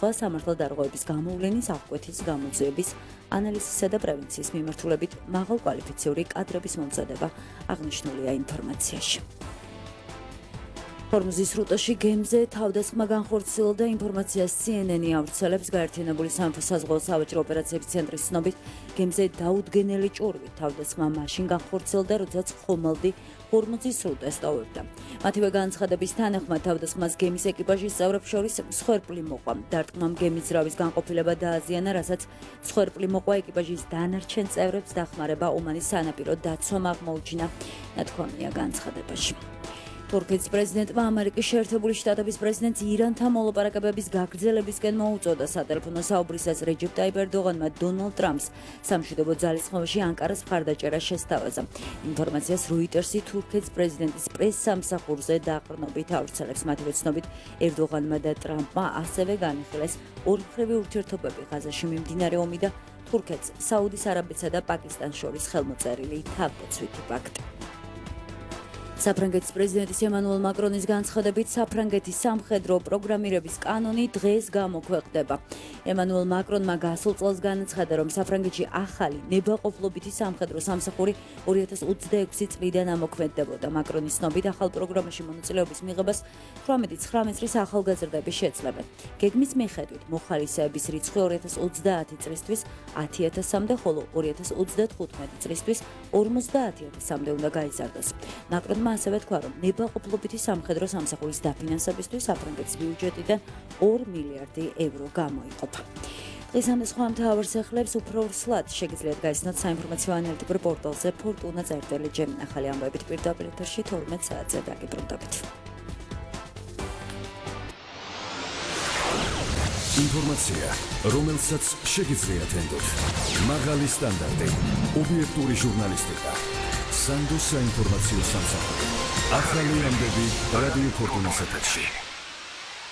სხვა სამართალდარღვევების გამოვლენის, აღკვეთის, გამოძიების, ანალიზისა და პრევენციის მიმართულებით მაღალკვალიფიციური კადრების მომზადება აღნიშნულია ინფორმაციაში. ჰორმუზის სრუტეში გემზე თავდასხმა განხორციელდა ინფორმაციას CNN-ი ავრცელებს გაერთიანებული სამეფო საზღვაო სავაჭრო ოპერაციების ცენტრის ცნობით გემზე დაუდგენელი ჭურვით თავდასხმა მაშინ განხორციელდა, როდესაც ხომალდი ჰორმუზის სრუტეს ტოვებდა. მათივე განცხადების თანახმად თავდასხმას გემის ეკიპაჟის წევრებს შორის მსხვერპლი მოყვა. დარტყმამ გემის ძრავის განყოფილება დააზიანა, რასაც მსხვერპლი მოყვა ეკიპაჟის დანარჩენ წევრებს დახმარება ომანის სანაპირო დაცვამ აღმოუჩინა, ნათქვამია განცხადებაში. თურქეთის პრეზიდენტმა ამერიკის შეერთებული შტატების პრეზიდენტს ირანთან მოლაპარაკებების გაგრძელებისკენ მოუწოდა. სატელეფონო საუბრისას რეჯეპ ტაიპ ერდოღანმა დონალდ ტრამპს სამშვიდობო ძალისხმევაში ანკარას მხარდაჭერა შესთავაზა. ინფორმაციას როიტერსი თურქეთის პრეზიდენტის პრეს-სამსახურზე დაყრდნობით ავრცელებს. მათივე ცნობით ერდოღანმა და ტრამპმა ასევე განიხილეს ორმხრივი ურთიერთობები ღაზაში მიმდინარე ომი და თურქეთს, საუდის არაბეთსა და პაკისტანს შორის ხელმოწერილი თავდაცვითი პაქტი. საფრანგეთის პრეზიდენტის ემანუელ მაკრონის განცხადებით საფრანგეთის სამხედრო პროგრამირების კანონი დღეს გამოქვეყნდება. ემანუელ მაკრონმა გასულ წელს განაცხადა, რომ საფრანგეთში ახალი ნებაყოფლობითი სამხედრო სამსახური 2026 წლიდან ამოქმედდებოდა. მაკრონის ცნობით ახალ პროგრამაში მონაწილეობის მიღებას 18-19 წლის ახალგაზრდები შეძლებენ. გეგმის მიხედვით მოხალისეების რიცხვი 2030 წლისთვის 10,000-მდე, ხოლო 2035 წლისთვის 50,000-მდე უნდა გაიზარდოს. მაკრონმა ასევე თქვა, რომ ნებაყოფლობითი სამხედრო სამსახურის დაფინანსებისთვის საფრანგეთის ბიუჯეტიდან 2 მილიარდი ევრო გამოიყოფა. დღესამდე სხვა მთავარ სახლებს უფრო სლად შეგიძლიათ გაიცნოთ საინფორმაციო ანალიტიკურ პორტალზე fortuna.lg. ახალი ამბებით პირდაპირ ეთერში 12 საათზე დაგიბრუნდებით. ინფორმაცია, რომელსაც შეგიძლიათ ენდოთ. მაღალი სტანდარტი, ობიექტური ჟურნალისტიკა. სანდოს საინფორმაციო სამსახური. ახალი ამბები რადიო ფორტუნას ეთერში.